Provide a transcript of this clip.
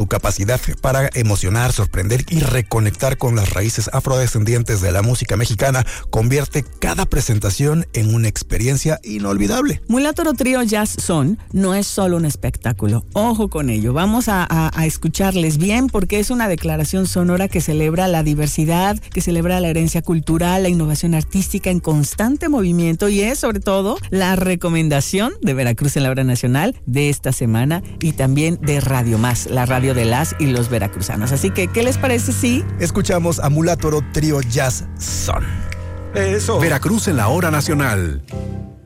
capacidad para emocionar, sorprender y reconectar con las raíces afrodescendientes de la música mexicana convierte cada presentación en una experiencia inolvidable. Mulátoro Trío Jazz Son no es solo un espectáculo. Ojo con ello. Vamos a escucharles bien porque es una declaración sonora que celebra la diversidad, que celebra la herencia cultural, la innovación artística en constante movimiento y es sobre todo la recomendación de Veracruz en la hora nacional de esta semana y también de Radio Más, la radio de las y los veracruzanos. Así que, ¿qué les parece si escuchamos a Mulátoro Trío Jazz Son? Eso. Veracruz en la hora nacional.